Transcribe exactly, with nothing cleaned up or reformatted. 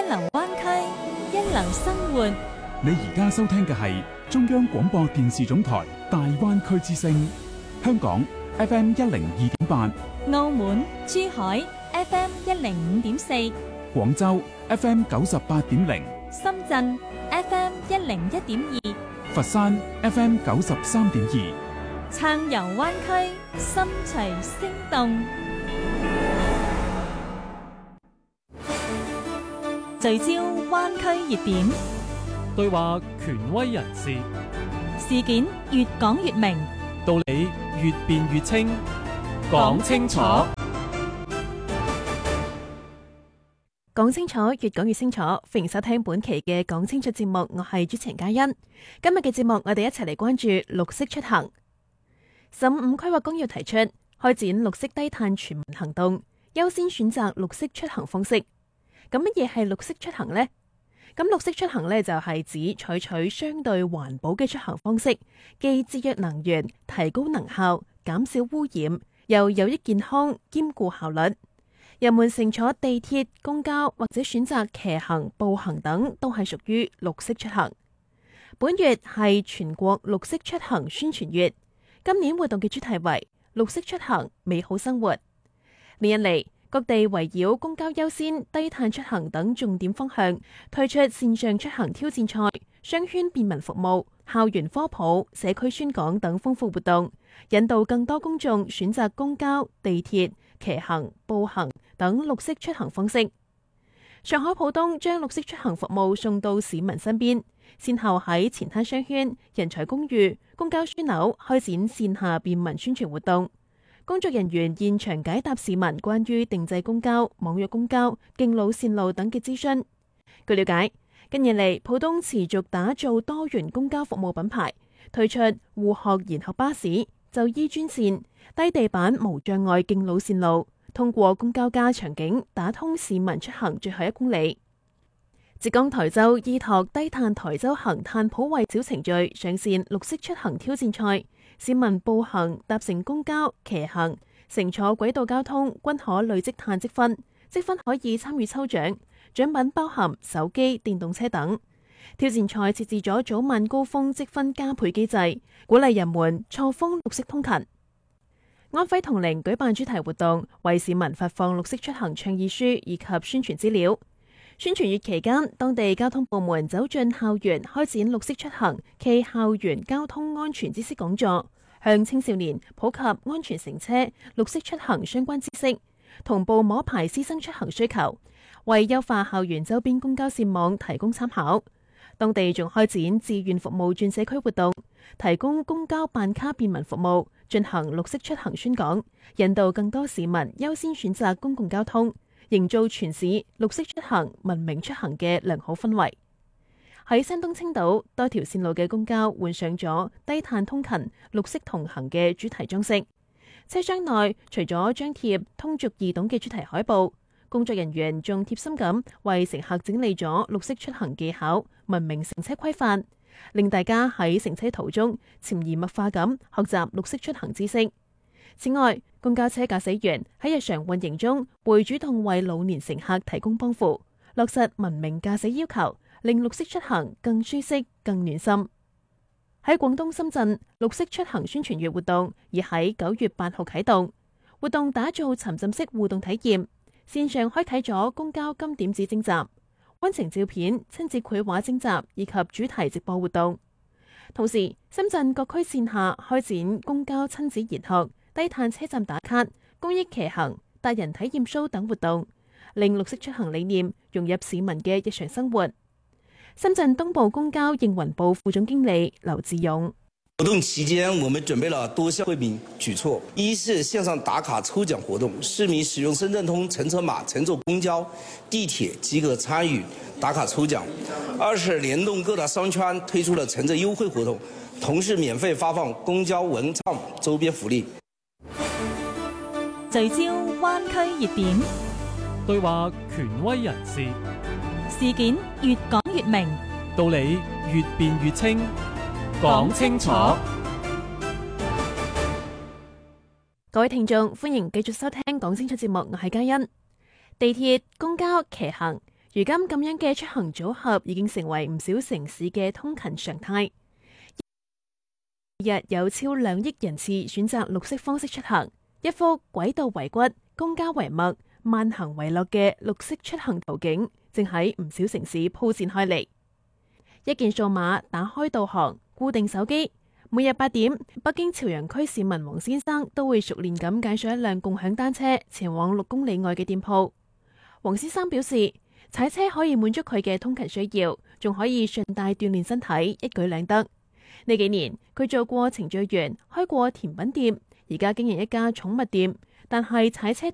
流灣區，一流生活。 你而家收聽嘅係中央廣播電視總台大灣區之聲，香港 F M 一零二點八， 澳門、珠海 F M 一零五點四， 廣州 F M 九十八點零， 深圳 F M 一零一點二， 佛山 F M 九十三點二， 暢遊灣區，心隨聲動。聚焦灣區熱點， 對話權威人士， 事件越講越明， 道理越辯越清，講清楚。 講清楚，越講越清楚。歡迎收聽本期嘅講清楚節目，我係主持人嘉欣。今日嘅節目，我哋一齊嚟關注綠色出行。十五規劃綱要提出開展綠色低碳全民行動，優先選擇綠色出行方式。咁乜嘢係綠色出行呢？咁綠色出行呢，就係指採取相對環保嘅出行方式，既節約能源、提高能效、減少污染，又有益健康、兼顧效率。人們乘坐地鐵、公交或者選擇騎行、步行等，都係屬於綠色出行。本月係全國綠色出行宣傳月，今年活動嘅主題為綠色出行，美好生活。連日嚟，各地圍繞公交優先、低碳出行等重點方向，推出線上出行挑戰賽、商圈便民服務、校園科普、社區宣講等豐富活動，引導更多公眾選擇公交、地鐵、騎行、步行等綠色出行方式。上海浦東將綠色出行服務送到市民身邊，先後喺前灘商圈、人才公寓、公交樞紐開展線下便民宣傳活動。工作人員現場解答市民關於定制公交、網約公交、敬老線路等嘅諮詢。據了解，近年嚟浦東持續打造多元公交服務品牌，推出護學研學巴士、就醫專線、低地板無障礙敬老線路，通過公交加場景打通市民出行最後一公里。浙江台州依託低碳台州行碳普惠小程序上線綠色出行挑戰賽。市民步行、搭乘公交、騎行、乘坐軌道交通均可累積碳積分，積分可以參與抽獎，獎品包含手機、電動車等。挑戰賽設置咗早晚高峰積分加倍機制，鼓勵人們錯峰綠色通勤。安徽銅陵舉辦主題活動，為市民發放綠色出行倡議書以及宣傳資料。宣傳月期間，當地交通部門走進校園開展綠色出行暨校園交通安全知識講座，向青少年普及安全乘車、綠色出行相關知識，同步摸排師生出行需求，為優化校園周邊公交線網提供參考。當地仲開展志願服務轉社區活動，提供公交辦卡便民服務，進行綠色出行宣講，引導更多市民優先選擇公共交通，營造全市綠色出行、文明出行嘅良好氛圍。喺山東青島，多條線路嘅公交換上咗低碳通勤、綠色同行嘅主題裝飾。車廂內除咗張貼通俗易懂嘅主題海報，工作人員仲貼心咁為乘客整理咗綠色出行技巧、文明乘車規範，令大家喺乘車途中潛移默化咁學習綠色出行知識。此外，公交車駕駛員喺日常運營中會主動為老年乘客提供幫扶，落實文明駕駛要求，令綠色出行更舒適、更暖心。喺廣東深圳，綠色出行宣傳月活動已喺九月八號啟動，活動打造沉浸式互動體驗，線上開啟咗公交金點子徵集、溫情照片、親子繪畫徵集以及主題直播活動。同時，深圳各區線下開展公交親子研學、低碳車站打卡、公益騎行、達人體驗 show 等活動，令綠色出行理念融入市民嘅日常生活。深圳東部公交應運部副總經理劉志勇： 活動期間，我們準備了多項惠民舉措：一是線上打卡抽獎活動，市民使用深圳通乘車碼乘坐公交、地鐵即可參與打卡抽獎；二是聯動各大商圈推出了乘車優惠活動，同時免費發放公交文創周邊福利。 聚焦灣區熱點， 對話權威人士， 事件越講越明， 道理越辯越清，講清楚。 各位聽眾，歡迎繼續收聽講清楚節目，我係嘉欣。地鐵、公交、騎行如今咁樣嘅出行組合已經成為唔少城市嘅通勤常態。日有超兩億人次選擇綠色方式出行，一幅軌道為骨、公家為脈、慢行為樂嘅綠色出行圖景，正喺唔少城市鋪展開嚟。一鍵數碼打開導航，固定手機。每日八點，北京朝陽區市民黃先生都會熟練咁介紹一輛共享單車前往六公里外嘅店鋪。黃先生表示，踩車可以滿足佢嘅通勤需要，仲可以順帶鍛煉身體，一舉兩得。呢幾年佢做過程序員，開過甜品店，而家經營一家寵物店，但係踩車